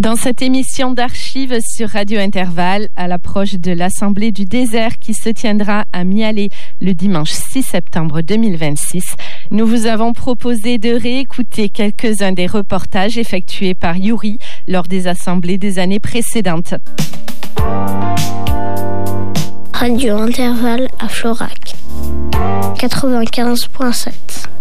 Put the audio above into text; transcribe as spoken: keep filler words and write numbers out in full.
Dans cette émission d'archives sur Radio Intervalle, à l'approche de l'Assemblée du désert qui se tiendra à Mialet le dimanche six septembre deux mille vingt-six, nous vous avons proposé de réécouter quelques-uns des reportages effectués par Yuri lors des assemblées des années précédentes. Radio Intervalle à Florac, quatre-vingt-quinze virgule sept.